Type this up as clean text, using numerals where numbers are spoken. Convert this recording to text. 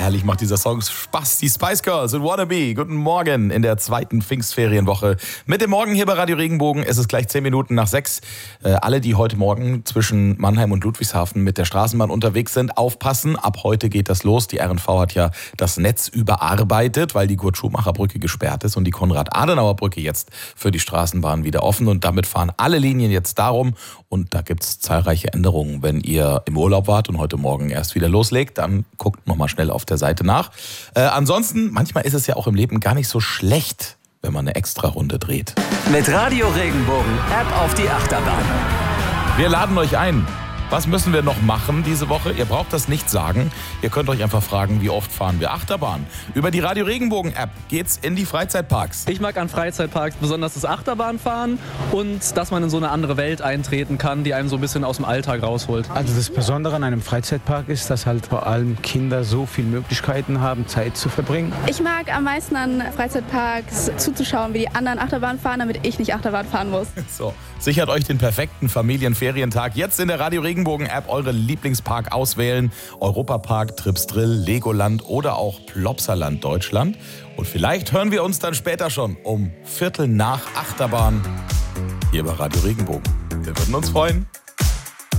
herrlich macht dieser Song Spaß. Die Spice Girls und Wannabe. Guten Morgen in der zweiten Pfingstferienwoche. Mit dem Morgen hier bei Radio Regenbogen. Es ist gleich 10 Minuten nach 6. Alle, die heute Morgen zwischen Mannheim und Ludwigshafen mit der Straßenbahn unterwegs sind, aufpassen. Ab heute geht das los. Die RNV hat ja das Netz überarbeitet, weil die Kurt-Schumacher-Brücke gesperrt ist und die Konrad-Adenauer-Brücke jetzt für die Straßenbahn wieder offen. Und damit fahren alle Linien jetzt darum. Und da gibt es zahlreiche Änderungen. Wenn ihr im Urlaub wart und heute Morgen erst wieder loslegt, dann guckt nochmal schnell auf der Seite nach. Ansonsten, manchmal ist es ja auch im Leben gar nicht so schlecht, wenn man eine Extra-Runde dreht. Mit Radio Regenbogen App auf die Achterbahn. Wir laden euch ein. Was müssen wir noch machen diese Woche? Ihr braucht das nicht sagen. Ihr könnt euch einfach fragen, wie oft fahren wir Achterbahn? Über die Radio Regenbogen App geht's in die Freizeitparks. Ich mag an Freizeitparks besonders das Achterbahnfahren und dass man in so eine andere Welt eintreten kann, die einem so ein bisschen aus dem Alltag rausholt. Also das Besondere an einem Freizeitpark ist, dass halt vor allem Kinder so viele Möglichkeiten haben, Zeit zu verbringen. Ich mag am meisten an Freizeitparks zuzuschauen, wie die anderen Achterbahn fahren, damit ich nicht Achterbahn fahren muss. So, sichert euch den perfekten Familienferientag jetzt in der Radio Regenbogen App. Eure Lieblingspark auswählen. Europapark, Trips Drill, Legoland oder auch Plopsaland Deutschland. Und vielleicht hören wir uns dann später schon um 8:15 Achterbahn hier bei Radio Regenbogen. Wir würden uns freuen.